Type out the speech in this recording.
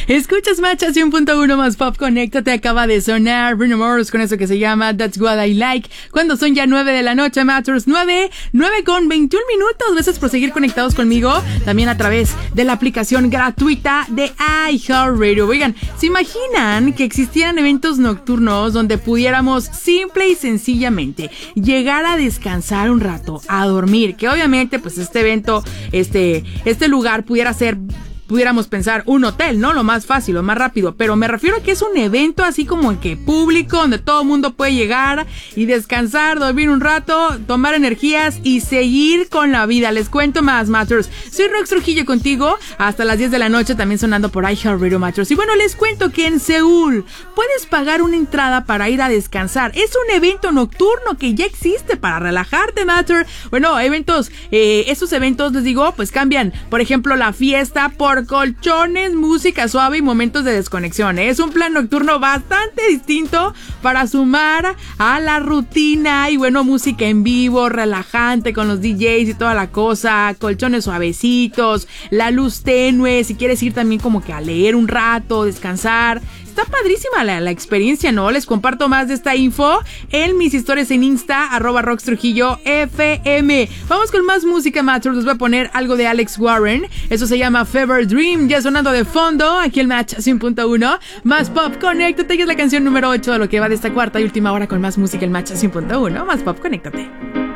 Escuchas Match 100.1 más pop, conéctate. Acaba de sonar Bruno Mars con eso que se llama That's What I Like. Cuando son ya 9 de la noche, Matters 9 con 21 minutos. Gracias por seguir conectados conmigo. También a través de la aplicación gratuita de iHeartRadio. Oigan, ¿se imaginan que existieran eventos nocturnos donde pudiéramos simple y sencillamente llegar a descansar un rato, a dormir? Que obviamente pues este evento, este lugar pudiéramos pensar un hotel, ¿no? Lo más fácil, lo más rápido. Pero me refiero a que es un evento así como que público, donde todo el mundo puede llegar y descansar, dormir un rato, tomar energías y seguir con la vida. Les cuento más, Matters. Soy Rox Trujillo contigo hasta las 10 de la noche, también sonando por iHeartRadio, Matters. Y bueno, les cuento que en Seúl puedes pagar una entrada para ir a descansar. Es un evento nocturno que ya existe para relajarte, Matter. Bueno, esos eventos, les digo, pues cambian. Por ejemplo, la fiesta por colchones, música suave y momentos de desconexión. Es un plan nocturno bastante distinto para sumar a la rutina. Y bueno, música en vivo, relajante con los DJs y toda la cosa, colchones suavecitos, la luz tenue, si quieres ir también como que a leer un rato, descansar. Está padrísima la experiencia, ¿no? Les comparto más de esta info en mis historias en Insta, @RoxTrujilloFM. Vamos con más música, Matters. Les voy a poner algo de Alex Warren. Eso se llama Fever Dream, ya sonando de fondo. Aquí el Match 100.1. Más pop, conéctate. Que es la canción número 8 de lo que va de esta cuarta y última hora con más música, el Match 100.1. Más pop, conéctate.